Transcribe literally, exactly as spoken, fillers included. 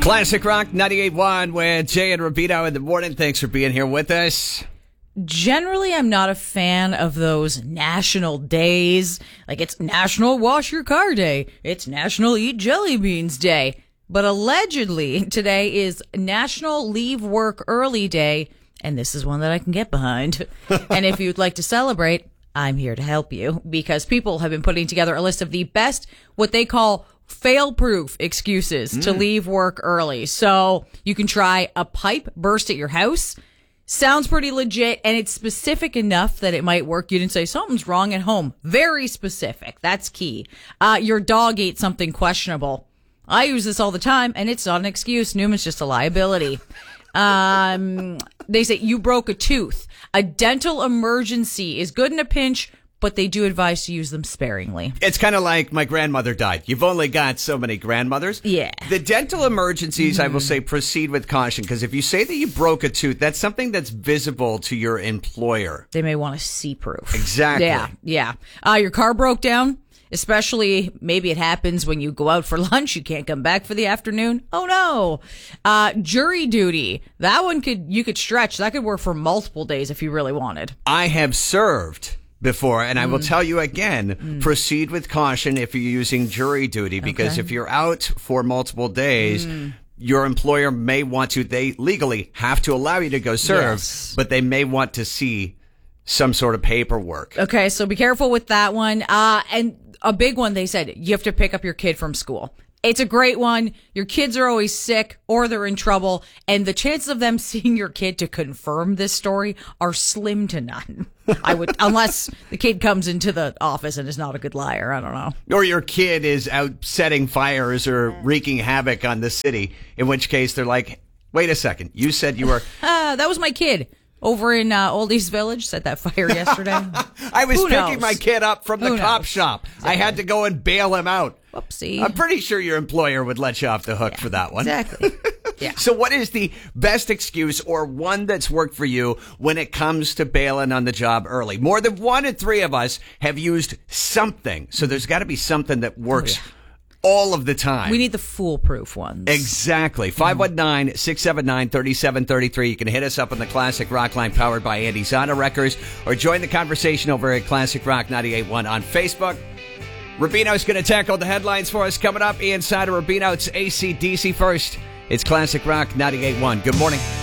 Classic Rock ninety-eight point one with Jay and Rubino in the morning. Thanks for being here with us. Generally, I'm not a fan of those national days. Like, it's National Wash Your Car Day. It's National Eat Jelly Beans Day. But allegedly, today is National Leave Work Early Day, and this is one that I can get behind. And if you'd like to celebrate, I'm here to help you, because people have been putting together a list of the best, what they call fail-proof excuses mm. to leave work early. So you can try a pipe burst at your house. Sounds pretty legit, and it's specific enough that it might work. You didn't say something's wrong at home. Very specific. That's key. Uh, your dog ate something questionable. I use this all the time, and it's not an excuse. Newman's just a liability. Um, they say you broke a tooth. A dental emergency is good in a pinch, but they do advise to use them sparingly. It's kind of like my grandmother died. You've only got so many grandmothers. Yeah. The dental emergencies, mm. I will say, proceed with caution, because if you say that you broke a tooth, that's something that's visible to your employer. They may want to see proof. Exactly. Yeah, yeah. Uh, your car broke down, especially maybe it happens when you go out for lunch. You can't come back for the afternoon. Oh, no. Uh, jury duty. That one could you could stretch. That could work for multiple days if you really wanted. I have served before, and I will tell you again, mm. proceed with caution if you're using jury duty, because okay. if you're out for multiple days, mm. your employer may want to, they legally have to allow you to go serve, yes. but they may want to see some sort of paperwork. Okay, so be careful with that one. Uh, and a big one, they said, you have to pick up your kid from school. It's a great one. Your kids are always sick or they're in trouble, and the chances of them seeing your kid to confirm this story are slim to none. I would, unless the kid comes into the office and is not a good liar. I don't know. Or your kid is out setting fires or wreaking havoc on the city, in which case they're like, wait a second, you said you were... uh, that was my kid. Over in uh, Old East Village, set that fire yesterday. I was Who picking knows? my kid up from the Who cop knows? shop. Exactly. I had to go and bail him out. Whoopsie. I'm pretty sure your employer would let you off the hook yeah, for that one. Exactly. Yeah. So what is the best excuse or one that's worked for you when it comes to bailing on the job early? More than one in three of us have used something. So there's got to be something that works oh, yeah. all of the time. We need the foolproof ones. Exactly. five one nine, six seven nine, three seven three three. You can hit us up on the Classic Rock line powered by Andy's Auto Wreckers, or join the conversation over at Classic Rock ninety-eight point one on Facebook. Rubino's going to tackle the headlines for us coming up. Inside of Rubino, it's A C D C first. It's Classic Rock ninety-eight point one. Good morning.